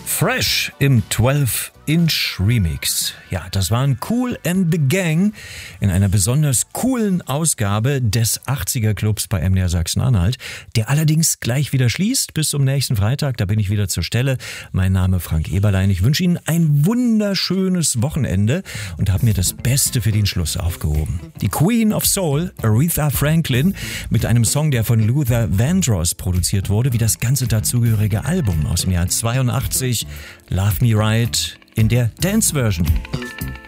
Fresh im 12-Inch Remix. Ja, das waren Kool and the Gang in einer besonders coolen Ausgabe des 80er Clubs bei MDR Sachsen-Anhalt, der allerdings gleich wieder schließt bis zum nächsten Freitag. Da bin ich wieder zur Stelle. Mein Name Frank Eberlein. Ich wünsche Ihnen ein wunderschönes Wochenende und habe mir das Beste für den Schluss aufgehoben. Die Queen of Soul, Aretha Franklin, mit einem Song, der von Luther Vandross produziert wurde, wie das ganze dazugehörige Album aus dem Jahr 82, Love Me Right, in der Dance-Version.